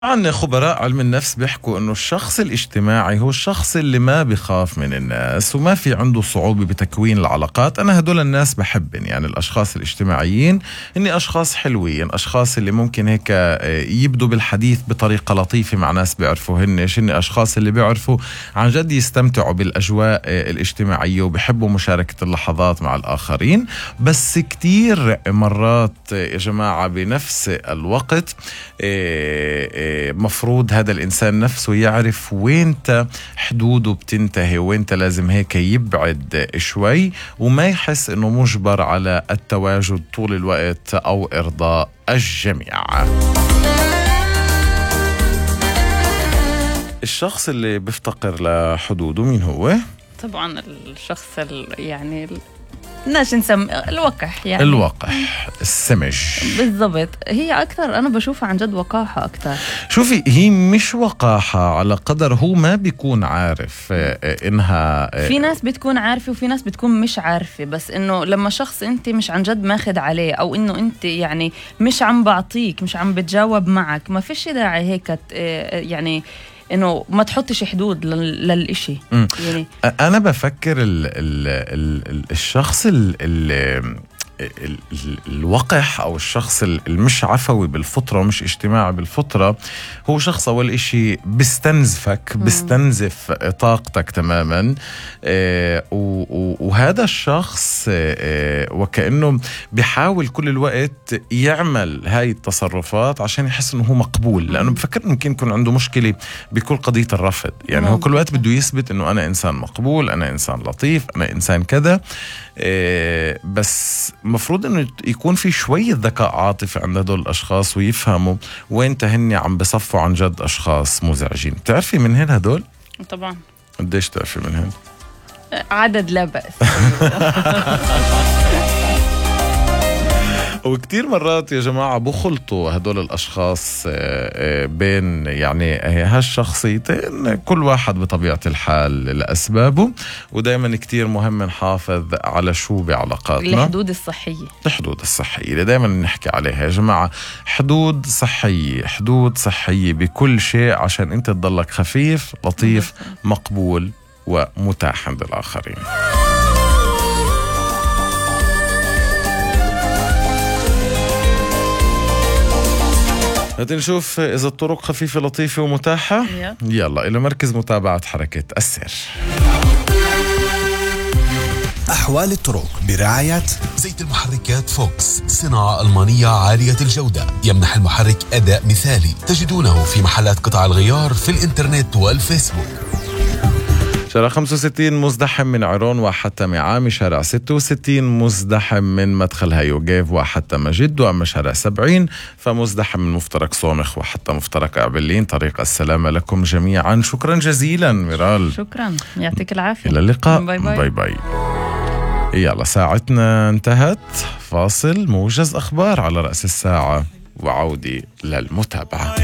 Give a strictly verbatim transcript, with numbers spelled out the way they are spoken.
عن خبراء علم النفس بيحكوا انه الشخص الاجتماعي هو الشخص اللي ما بيخاف من الناس وما في عنده صعوبة بتكوين العلاقات. انا هدول الناس بحبن، يعني الاشخاص الاجتماعيين اني اشخاص حلوين، اشخاص اللي ممكن هيك يبدوا بالحديث بطريقة لطيفة مع ناس بيعرفوا هنش، اني اشخاص اللي بيعرفوا عن جد يستمتعوا بالاجواء الاجتماعية وبيحبوا مشاركة اللحظات مع الاخرين. بس كتير مرات يا جماعة بنفس الوقت مفروض هذا الإنسان نفسه يعرف وينت حدوده بتنتهي وينت لازم هيك يبعد شوي وما يحس إنه مجبر على التواجد طول الوقت أو إرضاء الجميع. الشخص اللي بيفتقر لحدوده مين هو؟ طبعا الشخص يعني ناش نسم الوقح، يعني الوقح السمج بالضبط. هي أكثر أنا بشوفها عن جد وقاحة أكثر. شوفي، هي مش وقاحة على قدر هو ما بيكون عارف إنها. في ناس بتكون عارفة وفي ناس بتكون مش عارفة، بس إنه لما شخص أنت مش عن جد ماخد عليه أو إنه أنت يعني مش عم بعطيك، مش عم بتجاوب معك، ما فيش داعي هيك يعني إنه ما تحطش حدود للإشي. يعني أنا بفكر ال ال ال الشخص ال ال الوقح أو الشخص المش عفوي بالفطرة ومش اجتماعي بالفطرة هو شخص أول إشي بيستنزفك، بيستنزف طاقتك تماما. آه وهذا الشخص آه وكأنه بيحاول كل الوقت يعمل هاي التصرفات عشان يحس إنه هو مقبول، لأنه بفكر ممكن يكون عنده مشكلة بكل قضية الرفض. يعني هو كل وقت بده يثبت إنه أنا إنسان مقبول، أنا إنسان لطيف، أنا إنسان كذا. آه بس مفروض انه يكون في شوية ذكاء عاطفي عند هدول الاشخاص ويفهموا وين تهني عم بصفوا عن جد اشخاص مزعجين. تعرفي من هن هدول؟ طبعا. قديش تعرفي من هن؟ عدد لا بأس. وكتير مرات يا جماعة بخلطوا هدول الأشخاص بين يعني هالشخصيتين، كل واحد بطبيعة الحال لأسبابه. ودايما كتير مهم نحافظ على شو بعلاقاتنا، الحدود الصحية. الحدود الصحية اللي دايما نحكي عليها يا جماعة، حدود صحية، حدود صحية بكل شيء عشان انت تضلك خفيف لطيف مقبول ومتاح عند الآخرين. نشوف إذا الطرق خفيفة لطيفة ومتاحة. يلا إلى مركز متابعة حركة السير. أحوال الطرق برعاية زيت المحركات فوكس، صناعة ألمانية عالية الجودة، يمنح المحرك أداء مثالي. تجدونه في محلات قطع الغيار في الإنترنت والفيسبوك. شارع خمسة وستين مزدحم من عرون وحتى معامي، شارع ستة وستين مزدحم من مدخل هيوغيف وحتى مجد، وأما شارع سبعين فمزدحم من مفترق صومخ وحتى مفترق أعبلين. طريق السلامة لكم جميعا. شكرا جزيلا ميرال. شكرا، يعطيك العافية. إلى اللقاء. باي باي, باي, باي. يلا ساعتنا انتهت، فاصل موجز أخبار على رأس الساعة وعودي للمتابعة.